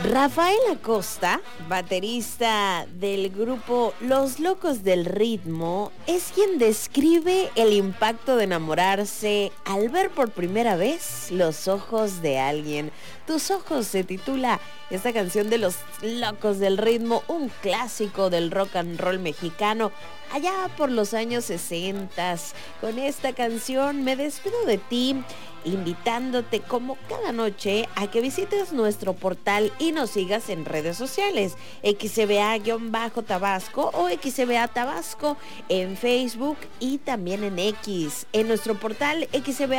Rafael Acosta, baterista del grupo Los Locos del Ritmo, es quien describe el impacto de enamorarse al ver por primera vez los ojos de alguien. Tus ojos se titula esta canción de Los Locos del Ritmo, un clásico del rock and roll mexicano. Allá por los años 60, con esta canción me despido de ti, invitándote como cada noche a que visites nuestro portal y nos sigas en redes sociales, XCBA-Tabasco o XCBA Tabasco en Facebook y también en X. En nuestro portal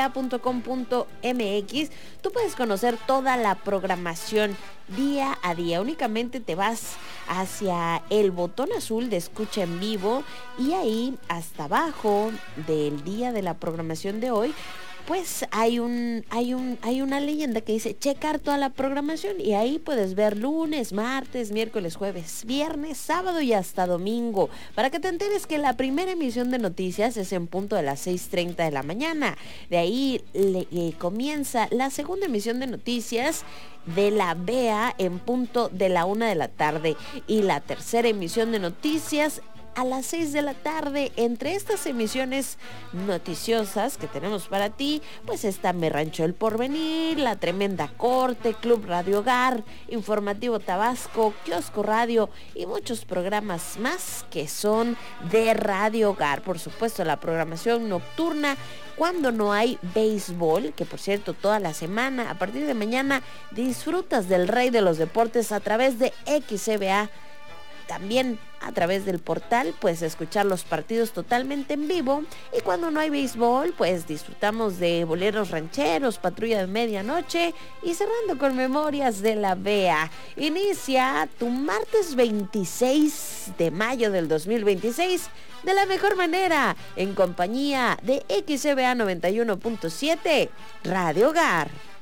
xcba.com.mx tú puedes conocer toda la programación día a día. Únicamente te vas hacia el botón azul de escucha en vivo y ahí hasta abajo del día de la programación de hoy pues hay una leyenda que dice checar toda la programación y ahí puedes ver lunes, martes, miércoles, jueves, viernes, sábado y hasta domingo, para que te enteres que la primera emisión de noticias es en punto de las 6:30 de la mañana. De ahí comienza la segunda emisión de noticias de la BEA en punto de la 1 de la tarde y la tercera emisión de noticias a las 6 de la tarde. Entre estas emisiones noticiosas que tenemos para ti, pues está Me Rancho El Porvenir, La Tremenda Corte, Club Radio Hogar, Informativo Tabasco, Kiosco Radio y muchos programas más que son de Radio Hogar. Por supuesto, la programación nocturna cuando no hay béisbol, que por cierto toda la semana, a partir de mañana, disfrutas del rey de los deportes a través de XCBA. También a través del portal puedes escuchar los partidos totalmente en vivo y cuando no hay béisbol pues disfrutamos de boleros rancheros, patrulla de medianoche y cerrando con memorias de la BEA. Inicia tu martes 26 de mayo del 2026 de la mejor manera en compañía de XCBA 91.7 Radio Hogar.